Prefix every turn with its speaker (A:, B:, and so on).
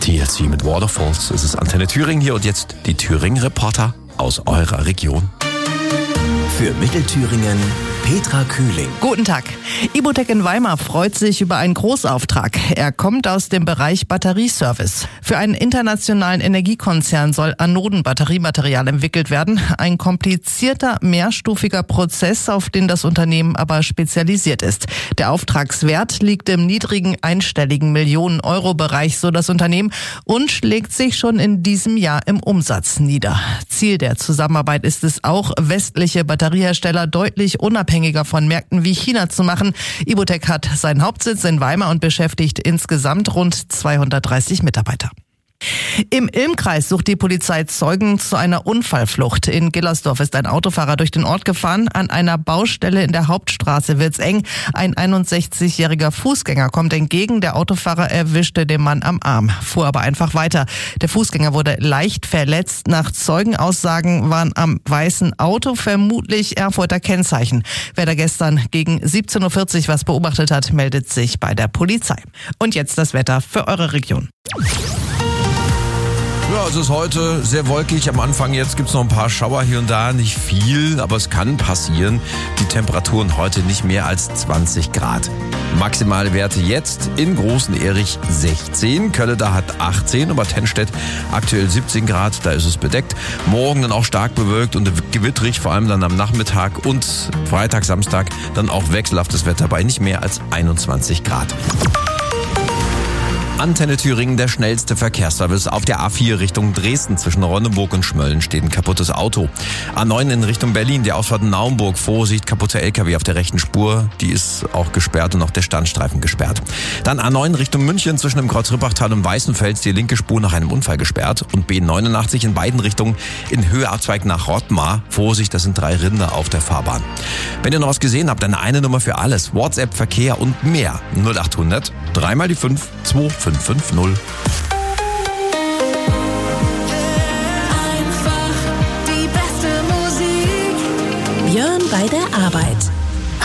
A: TLC mit Waterfalls. Es ist Antenne Thüringen hier und jetzt die Thüringen-Reporter aus eurer Region.
B: Für Mittelthüringen Petra Kühling.
C: Guten Tag. Ibotec in Weimar freut sich über einen Großauftrag. Er kommt aus dem Bereich Batterieservice. Für einen internationalen Energiekonzern soll Anodenbatteriematerial entwickelt werden. Ein komplizierter, mehrstufiger Prozess, auf den das Unternehmen aber spezialisiert ist. Der Auftragswert liegt im niedrigen einstelligen Millionen-Euro-Bereich, so das Unternehmen, und schlägt sich schon in diesem Jahr im Umsatz nieder. Ziel der Zusammenarbeit ist es auch, westliche Batteriehersteller deutlich unabhängiger von Märkten wie China zu machen. Ibotec hat seinen Hauptsitz in Weimar und beschäftigt insgesamt rund 230 Mitarbeiter. Im Ilm-Kreis sucht die Polizei Zeugen zu einer Unfallflucht. In Gillersdorf ist ein Autofahrer durch den Ort gefahren. An einer Baustelle in der Hauptstraße wird's eng. Ein 61-jähriger Fußgänger kommt entgegen. Der Autofahrer erwischte den Mann am Arm, fuhr aber einfach weiter. Der Fußgänger wurde leicht verletzt. Nach Zeugenaussagen waren am weißen Auto vermutlich Erfurter Kennzeichen. Wer da gestern gegen 17.40 Uhr was beobachtet hat, meldet sich bei der Polizei. Und jetzt das Wetter für eure Region.
A: Ja, es ist heute sehr wolkig. Am Anfang jetzt gibt's noch ein paar Schauer hier und da, nicht viel, aber es kann passieren. Die Temperaturen heute nicht mehr als 20 Grad. Maximale Werte jetzt in Großen Erich 16, Kölleda hat 18, Obertennstedt aktuell 17 Grad, da ist es bedeckt. Morgen dann auch stark bewölkt und gewittrig, vor allem dann am Nachmittag und Freitag, Samstag dann auch wechselhaftes Wetter bei nicht mehr als 21 Grad. Antenne Thüringen, der schnellste Verkehrsservice. Auf der A4 Richtung Dresden zwischen Ronneburg und Schmölln steht ein kaputtes Auto. A9 in Richtung Berlin, der Ausfahrt Naumburg, Vorsicht, kaputter LKW auf der rechten Spur. Die ist auch gesperrt und auch der Standstreifen gesperrt. Dann A9 Richtung München zwischen dem Kreuz Rippachtal und Weißenfels, die linke Spur nach einem Unfall gesperrt. Und B89 in beiden Richtungen in Höhe Abzweig nach Rottmar. Vorsicht, das sind 3 Rinder auf der Fahrbahn. Wenn ihr noch was gesehen habt, dann eine Nummer für alles. WhatsApp, Verkehr und mehr. 0800 3 mal die 5 2550.